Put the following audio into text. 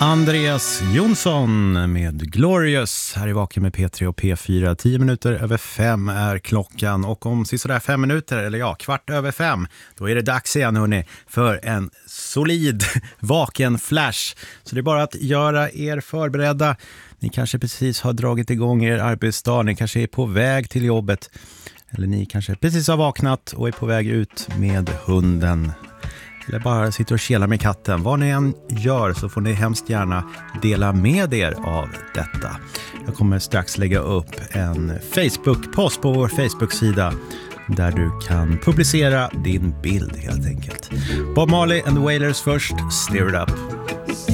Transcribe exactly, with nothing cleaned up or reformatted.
Andreas Jonsson med Glorious här i Vaken med P tre och P fyra. Tio minuter över fem är klockan och om sådär fem minuter, eller ja, kvart över fem, då är det dags igen hörni för en solid Vaken Flash. Så det är bara att göra er förberedda. Ni kanske precis har dragit igång er arbetsdag, ni kanske är på väg till jobbet eller ni kanske precis har vaknat och är på väg ut med hunden. Eller bara sitter och kelar med katten. Vad ni än gör så får ni hemskt gärna dela med er av detta. Jag kommer strax lägga upp en Facebook-post på vår Facebook-sida där du kan publicera din bild helt enkelt. Bob Marley and the Wailers först, Stir It Up.